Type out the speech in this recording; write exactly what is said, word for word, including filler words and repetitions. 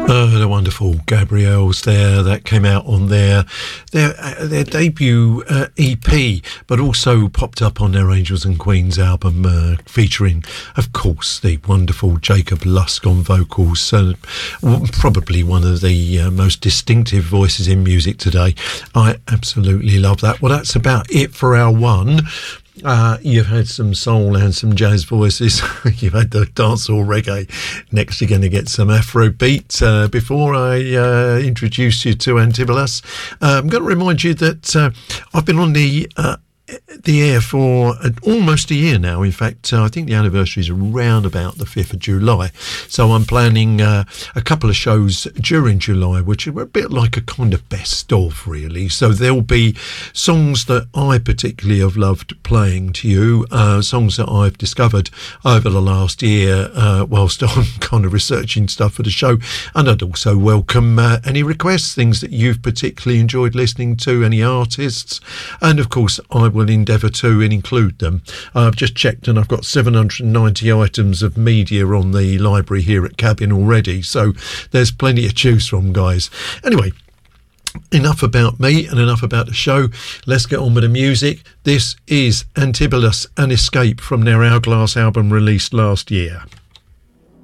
Oh, the wonderful Gabrielles there, that came out on their their uh, their debut uh, E P, but also popped up on their Angels and Queens album, uh, featuring, of course, the wonderful Jacob Lusk on vocals. Uh, probably one of the uh, most distinctive voices in music today. I absolutely love that. Well, that's about it for our one. Uh, you've had some soul and some jazz voices. You've had the dancehall reggae. Next, you're going to get some Afrobeat. Uh, before I uh, introduce you to Antibolus, uh, I'm going to remind you that uh, I've been on the uh, the air for uh, almost a year now. In fact, uh, I think the anniversary is around about the fifth of July. So I'm planning uh, a couple of shows during July, which are a bit like a kind of best of, really. So there'll be songs that I particularly have loved playing to you, uh, songs that I've discovered over the last year uh, whilst I'm kind of researching stuff for the show. And I'd also welcome uh, any requests, things that you've particularly enjoyed listening to, any artists. And of course, I will endeavour to include them. I've just checked and I've got seven hundred ninety items of media on the library here at Cabin already, so there's plenty to choose from, guys. Anyway, enough about me and enough about the show. Let's get on with the music. This is Antibolus and Escape from their Hourglass album released last year.